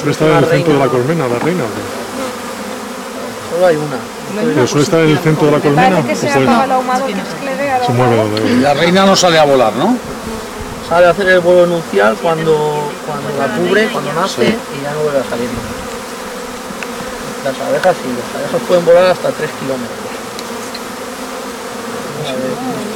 ¿Suele estar en el centro de la colmena, la reina? Solo hay una. ¿Pero suele estar en el centro de la colmena? Parece que se acaba el ahumado, que le dé Se mueve donde ve. La reina no sale a volar, ¿no? Sale a hacer el vuelo nupcial cuando la cubre, cuando nace, y ya no vuelve a salir más. Las abejas sí, las abejas pueden volar hasta 3 kilómetros.